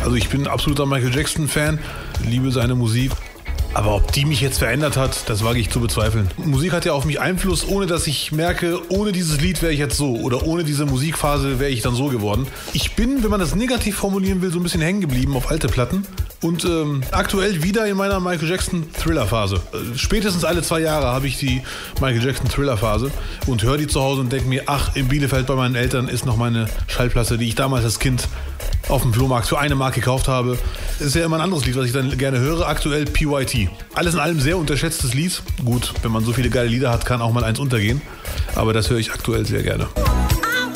Also ich bin absoluter Michael Jackson-Fan, liebe seine Musik. Aber ob die mich jetzt verändert hat, das wage ich zu bezweifeln. Musik hat ja auf mich Einfluss, ohne dass ich merke, ohne dieses Lied wäre ich jetzt so. Oder ohne diese Musikphase wäre ich dann so geworden. Ich bin, wenn man das negativ formulieren will, so ein bisschen hängen geblieben auf alte Platten. Und aktuell wieder in meiner Michael Jackson Thriller-Phase. Spätestens alle 2 Jahre habe ich die Michael Jackson Thriller-Phase und höre die zu Hause und denke mir, ach, in Bielefeld bei meinen Eltern ist noch meine Schallplatte, die ich damals als Kind auf dem Flohmarkt für 1 Mark gekauft habe. Ist ja immer ein anderes Lied, was ich dann gerne höre. Aktuell PYT. Alles in allem sehr unterschätztes Lied. Gut, wenn man so viele geile Lieder hat, kann auch mal eins untergehen. Aber das höre ich aktuell sehr gerne.